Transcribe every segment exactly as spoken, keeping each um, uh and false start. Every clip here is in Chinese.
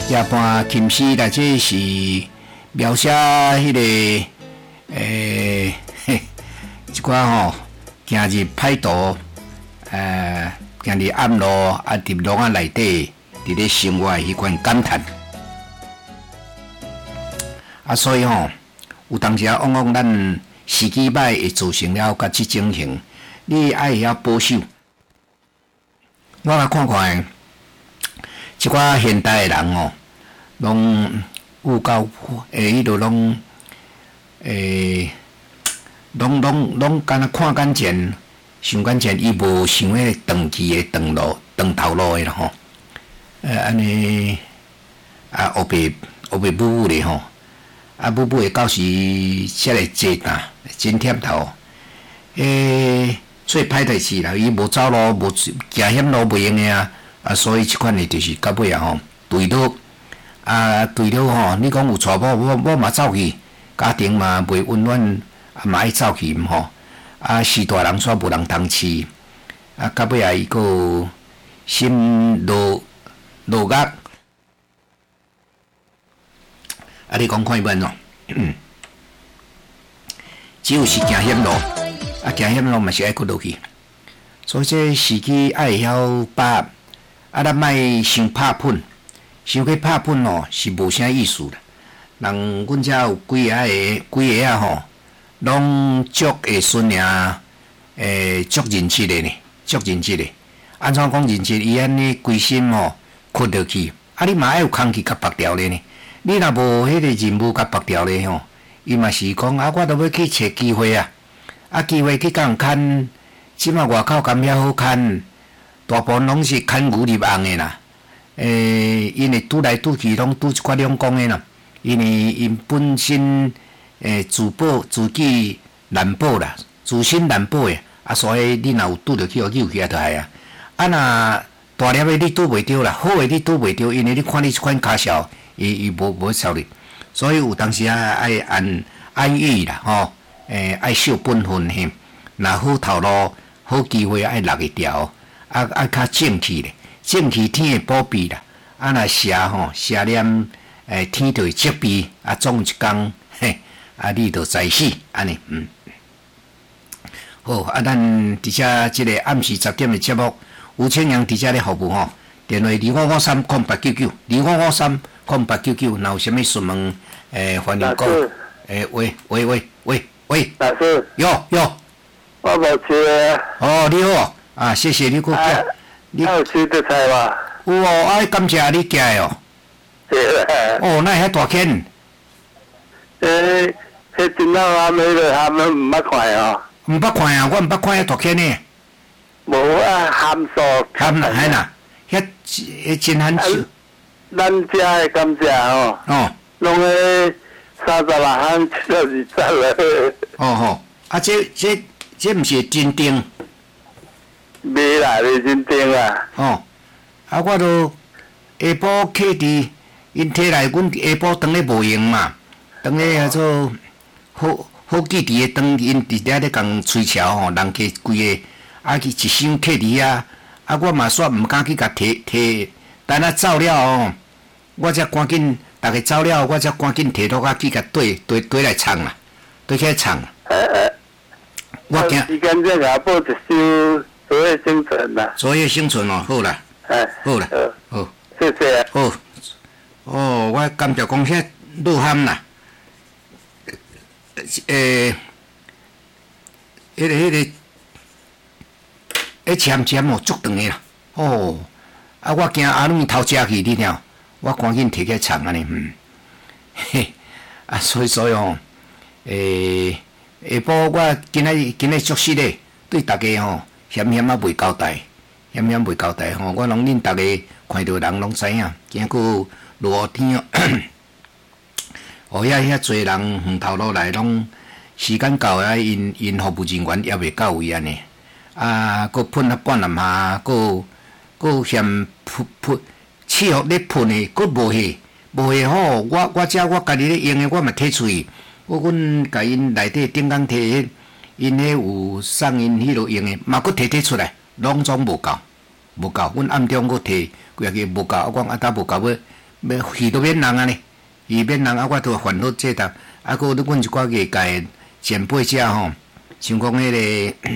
夜半琴诗或者是描写迄、那个诶、欸、一寡吼，今日歹途，诶，今日暗路啊，伫笼啊内底，伫咧生活迄款感叹。啊，所以吼，有当时啊，往往咱时机歹会造成了甲即种形，你爱会晓保守。我来看看，即寡现代诶人吼，拢有够诶，迄落拢诶，拢拢拢敢若看眼前，想眼前，伊无想迄长期诶长路、长头路诶啦吼。诶，安尼啊，黑白黑白母母咧吼。啊，母母会到时才来坐担，真忝头。诶，最歹代志啦，伊无走路，无行险路袂用诶啊，啊，所以即款诶就是到尾啊吼，对倒啊，对倒吼，你讲有娶某，我我嘛走去，家庭嘛袂温暖，啊嘛爱走去吼，啊，是大人煞无人通饲，啊，到尾啊伊个心落落压。啊！你讲看本哦，只有是行险路，啊，行险路嘛是爱过落去。所以这时机爱会晓把握，啊，咱莫伤拍喷，伤去拍喷哦是无啥意思啦。人阮遮有几个个几个啊吼，拢足会顺啊，诶，足认真的呢，足认真的。安怎讲认真？伊安尼规心吼困落去，啊，你嘛爱有空气甲拔掉咧呢。你若无迄个任务甲拔掉咧吼，伊嘛是讲啊，我都要去找机会啊，啊机会去共牵，即马外口敢遐好牵，大部分拢是牵牛入红诶啦。诶，因为拄来拄去拢拄一寡两公诶啦，因为因本身诶自保自己难保啦，自身难保诶，啊所以你若有拄着去，有起来就系啊。啊若大粒诶你拄袂着啦，好诶你拄袂着，因为你看你即款骹小。伊伊无无效率，所以有当时啊爱按安逸啦吼，诶、欸、爱守本分嘿，若好头路好机会爱落会掉，啊啊较正气咧，正气天会保庇啦，啊若邪吼邪念诶天就会责备，啊总一工嘿，啊你就知死安尼嗯。好啊，咱伫遮即个暗时十点诶节目，吴清阳伫遮咧服务吼，电话二五五三空八九九二五五三。空八九九，若有啥物询问？诶，欢迎讲。诶，喂喂喂喂喂。 老师。 哟哟。 我无吃。 哦，你好，啊，谢谢你过来。 你有吃的菜吗？ 有哦，啊，感谢你寄哦。 对啦。 哦，那遐大坑。 诶，迄电脑还没了，还没唔捌看哦。 唔捌看啊，我唔捌看遐大坑呢。 无啊，函数。 函啦，系啦，遐迄真罕少。 咱遮的感谢哦，哦，拢个三十六项，七十二十了。 哦吼，啊，这这这毋是真定？ 袂啦，袂真定啊。 哦，啊，我都下晡客伫因摕来，阮下晡当咧无用嘛，当咧迄做好好几伫诶当因伫遐咧共吹桥吼，人客规个啊去一箱客伫遐，啊，我嘛煞毋敢去甲摕摕。等下走了哦，我才赶紧，大家走了，我才赶紧摕落去甲对对对来唱啦，对起来唱啦。我惊。 时间再下报一首昨夜星辰啦。 昨夜星辰哦，好啦，好啦，好， 谢谢。 好，哦，我感觉讲遐鹿晗啦，诶，迄个迄个，迄签签哦，足长诶啦，哦。啊！我惊阿鲁偷食去，你听，我赶紧摕起唱安尼，嗯，嘿，啊，所以所以吼，诶、欸，下晡我今仔日今仔足实咧，对大家吼险险啊袂交代，险险袂交代吼，我拢恁大家看到人拢知影，今个落雨天哦，哦遐遐侪人远头路来拢时间到啊，因因服务人员也袂到位安尼，啊，佮喷啊半南下，佮。佫嫌喷喷气候咧喷诶，佫无下无下吼，我我遮我家己咧用诶，我嘛摕出去。我阮甲因内底顶工摕迄，因迄有送因迄落用诶，嘛佫摕摕出来，拢总无够，无够。阮暗中佫摕，规个无够。我讲啊，呾无够要要鱼都免人啊呢，鱼免人啊，我都烦恼这搭，啊，搁你阮一寡业界前辈者吼，像讲迄个，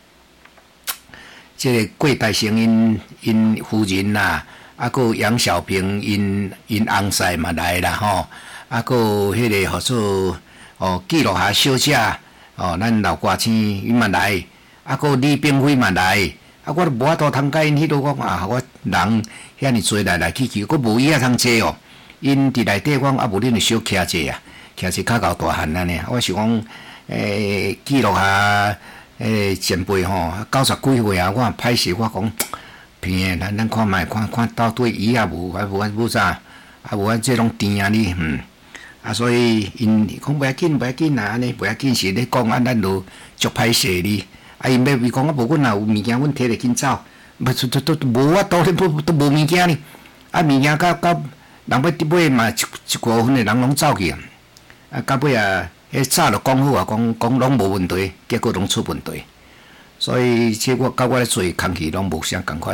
即个郭台生因因夫人啦，啊，搁杨小平因因翁婿嘛来啦吼，啊，搁迄个号做哦记录下小姐哦，咱老歌星伊嘛来，啊，搁李炳辉嘛来。啊，我都无法度通甲因迄落讲啊，我人遐尼济来来去去，佫无伊遐通济哦。因伫内底讲啊，无恁就小徛者啊，徛者较够大汉安尼。我是讲，诶，记录下诶前辈吼，九十几岁啊，我歹势，我讲偏咱咱看卖看看到底伊也无，还无无啥，啊无啊这种甜啊你，嗯，啊所以因讲袂要紧袂要紧啊，安尼袂要紧是咧讲啊，咱就足歹势哩。啊！因要伊讲啊，无阮若有物件，阮摕来紧走，不都都都无法度咧，都都无物件呢。啊，物件到到人要伫尾嘛，一一部分的人拢走去啊。啊，到尾啊，迄早就讲好啊，讲讲拢无问题，结果拢出问题。所以，即我甲我咧做空气拢无啥共款。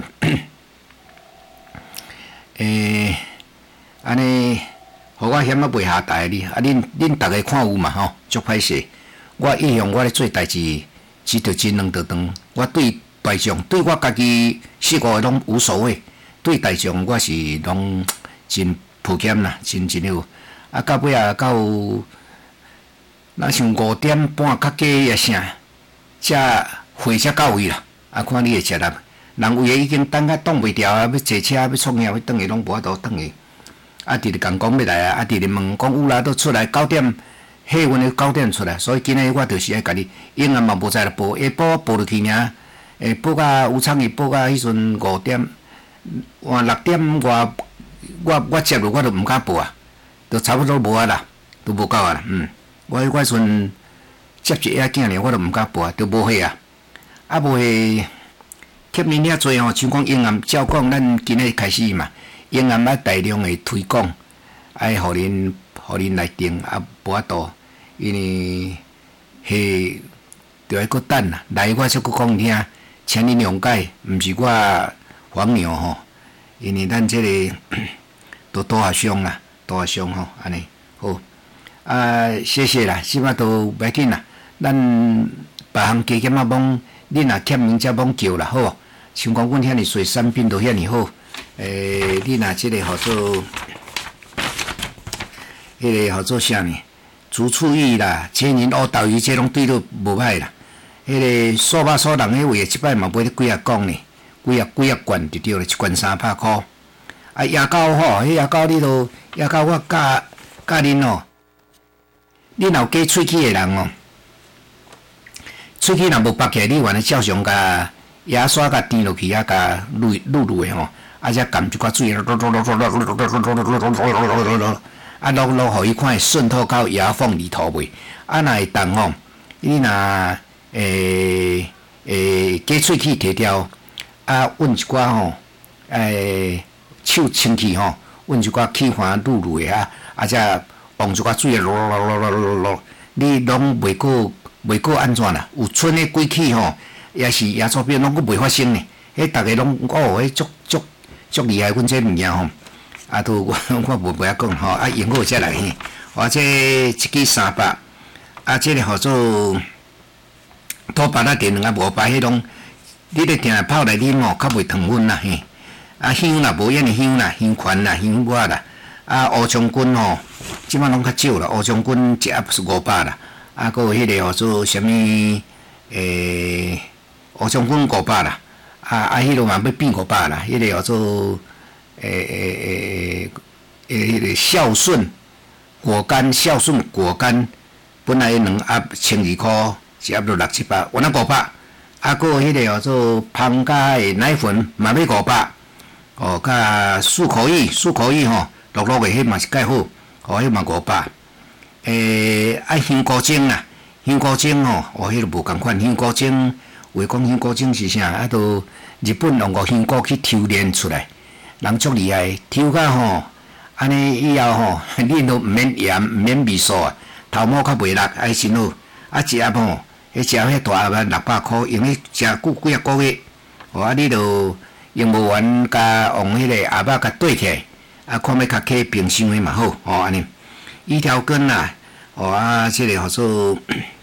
诶，安尼，互我嫌啊袂下台哩。啊，恁恁逐个看有嘛吼，足歹势。我一向我咧做代志。一着真，两着长。我对大众，对我家己四五个拢无所谓。对大众，我是拢真抱歉啦，真真好。啊，到尾啊，到若像五点半较加也啥，才会才到位啦。啊，看你会吃力，人为已经等甲挡袂牢啊，要坐车要创啥要转去拢无法度转去。啊，直直共讲要来啊，啊，直直问讲有啦，都出来九点。迄阮咧九点出来，所以今日我就是爱甲你，永远嘛无在咧报，下晡报落去尔，诶，报到有创意，报到迄阵五点，换六点我我我接落我都毋敢报啊，都差不多无啊啦，都无够啊啦，嗯，我我迄阵接一下囝尔，我都毋敢报啊，都无岁啊，啊无岁，吸引遐济吼，像讲永远照讲，咱今日开始嘛，永远要大量诶推广，爱互恁。互恁来订啊，无法度，因为系着爱搁等啦。来我则搁讲听，请恁谅解，毋是我黄牛吼，因为咱即、這个都多下伤啦，多下伤吼，安尼好啊，谢谢啦，即摆都袂紧啦，咱别项加减啊，帮恁若欠名则帮叫啦，好，像讲阮遐尼水产品都遐尼好，诶、欸，你若即个号做。迄个号做啥呢？竹醋鱼啦，千年乌豆鱼，这拢对都无歹啦。迄个数百数人迄位，一摆嘛买咧几啊缸呢，几啊几啊罐就对了，一罐三百箍。啊，牙膏吼，迄牙膏你都牙膏我教教恁哦。恁若有加喙齿的人哦，喙齿若无拔起来，你原来照常甲牙刷甲垫落去啊，甲捋捋捋的吼，啊，则含一寡水。啊，落落，互伊看会渗透到牙缝里头袂。啊，若会动吼，你若诶诶，加喙齿摕掉，啊，运一寡吼，诶，手清气吼，运一寡气环愈愈的啊，啊，则往一寡水落落落落落落，你拢袂过袂过安怎啦？有剩的鬼气吼，也是牙周病拢佫袂发生呢。迄逐个拢哦，迄足足足厉害，阮这物件吼。啊，都我我无不晓讲吼，啊，用好才来嘿，或者一支三百，啊，这个号做土白啊，电两啊，无白迄种，你咧定泡来啉吼，较袂糖分啦嘿。啊，香啦，无遐尼香啦，香款啦，香我啦。啊，乌将军吼，即摆拢较少啦，乌将军一盒是五百啦。啊，搁有迄个号做啥物？诶，乌将军五百啦。啊啊，迄个嘛要变五百啦，迄个号做。诶诶诶诶，迄个孝顺果干，孝顺果干，本来两盒千二箍，一盒就六七百，原来五百。啊，搁有迄个叫做芳家的奶粉，嘛要五百。哦，甲漱口液，漱口液吼，落落的迄嘛是介好，哦，迄嘛五百。诶，啊，香菇精啦，香菇精吼，哦，迄个无共款，香菇精，话讲香菇精是啥？啊，都日本用个香菇去抽炼出来。人足厉害，抽甲吼，安尼以后吼，你都毋免盐，毋免味素啊，头毛较袂辣，爱真好。啊，一盒吼，迄食迄大盒啊，六百箍，用咧食久几啊个月。哦，啊，你著用无完，甲用迄个盒仔甲缀起来， 啊，看要较起平常的嘛好，哦安尼。一条根啦，哦啊，即、這个叫做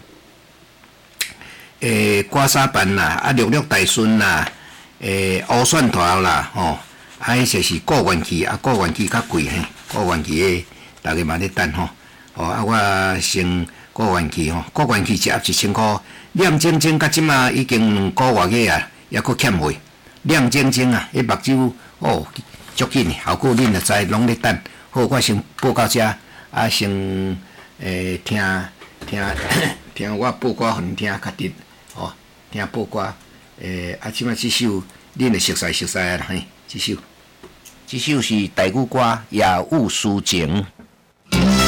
诶瓜沙板啦，啊绿绿大顺啦，诶乌蒜头啦，吼、哦，啊迄就是果园期，啊果园期较贵嘿，果园期诶，大家嘛咧等吼，哦啊我先果园期吼，果园期一盒一千箍，亮晶晶，甲即马已经两个月个啊，还佫欠货，亮晶晶啊，迄目睭哦足紧诶，后久恁就知拢咧等，好我先报到遮。啊，先诶、欸、听听听我报歌，互恁听较直哦，听报歌诶、欸，啊，即摆即首恁会熟悉熟悉啦嘿，即首即首是台语歌《夜雾抒情》。